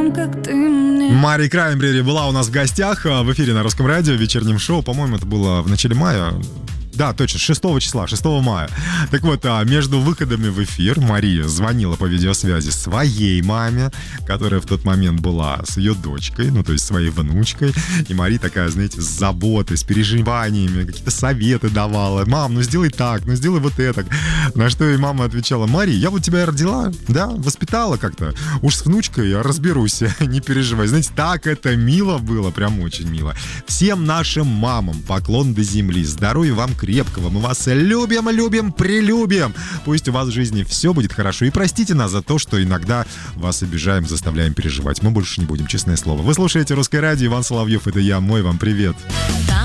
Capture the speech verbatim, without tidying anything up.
таким, как ты мне. Мари Краймбрери была у нас в гостях в эфире на Русском радио в вечернем шоу. По-моему, это было в начале мая. Да, точно, шестого числа, шестого мая. Так вот, а между выходами в эфир Мария звонила по видеосвязи своей маме, которая в тот момент была с ее дочкой, ну, то есть своей внучкой. И Мария такая, знаете, с заботой, с переживаниями, какие-то советы давала. Мам, ну сделай так, ну сделай вот это. На что и мама отвечала: Мария, я вот тебя и родила, да, воспитала как-то. Уж с внучкой я разберусь, не переживай. Знаете, так это мило было, прям очень мило. Всем нашим мамам поклон до земли. Здоровья вам крепкого. Мы вас любим, любим, прелюбим. Пусть у вас в жизни все будет хорошо. И простите нас за то, что иногда вас обижаем, заставляем переживать. Мы больше не будем, честное слово. Вы слушаете Русское радио. Иван Соловьев, это я. Мой вам привет.